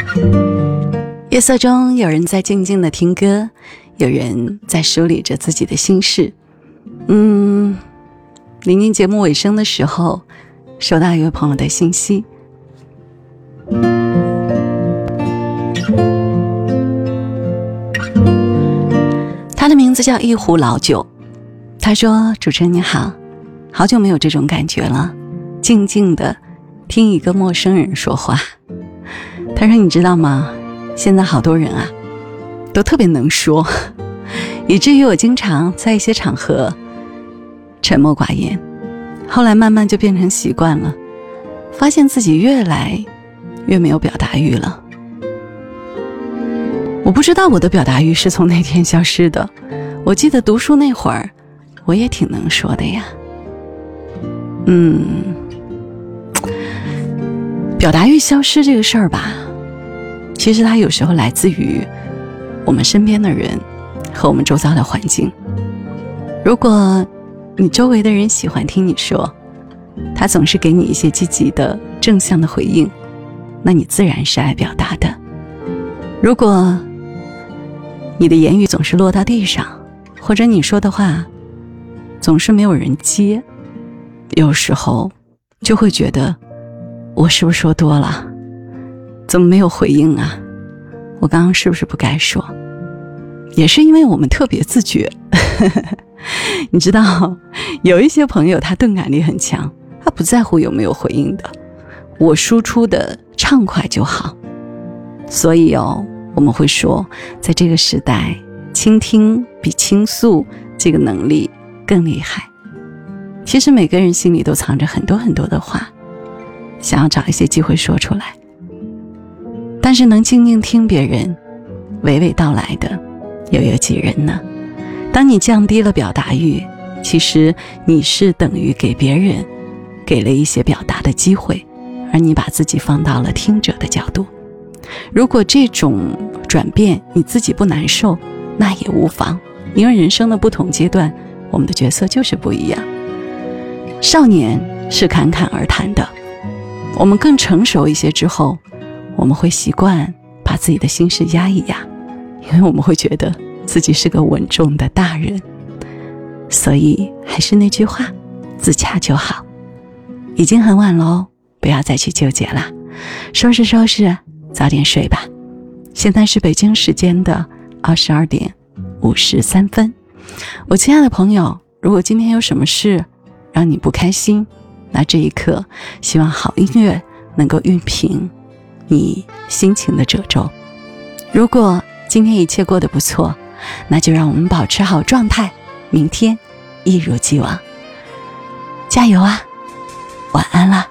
夜色中，有人在静静的听歌，有人在梳理着自己的心事。临近节目尾声的时候，收到一位朋友的信息。他的名字叫一壶老酒。他说：主持人你好，好久没有这种感觉了，静静的听一个陌生人说话。他说你知道吗，现在好多人啊都特别能说，以至于我经常在一些场合沉默寡言，后来慢慢就变成习惯了，发现自己越来越没有表达欲了。我不知道我的表达欲是从哪天消失的，我记得读书那会儿我也挺能说的呀。表达欲消失这个事儿吧，其实它有时候来自于我们身边的人和我们周遭的环境。如果你周围的人喜欢听你说，他总是给你一些积极的正向的回应，那你自然是爱表达的。如果你的言语总是落到地上，或者你说的话总是没有人接，有时候就会觉得我是不是说多了，怎么没有回应啊，我刚刚是不是不该说。也是因为我们特别自觉你知道有一些朋友他钝感力很强，他不在乎有没有回应的，我输出的畅快就好。所以我们会说在这个时代，倾听比倾诉这个能力更厉害。其实每个人心里都藏着很多很多的话，想要找一些机会说出来，但是能静静听别人娓娓道来的又有几人呢？当你降低了表达欲，其实你是等于给别人给了一些表达的机会，而你把自己放到了听者的角度。如果这种转变你自己不难受，那也无妨，因为人生的不同阶段，我们的角色就是不一样。少年是侃侃而谈的，我们更成熟一些之后，我们会习惯把自己的心事压一压，因为我们会觉得自己是个稳重的大人。所以还是那句话，自洽就好。已经很晚了，不要再去纠结了，收拾收拾，早点睡吧。现在是北京时间的22点53分。我亲爱的朋友，如果今天有什么事让你不开心，那这一刻希望好音乐能够熨平你心情的褶皱。如果今天一切过得不错，那就让我们保持好状态，明天一如既往。加油啊，晚安啦。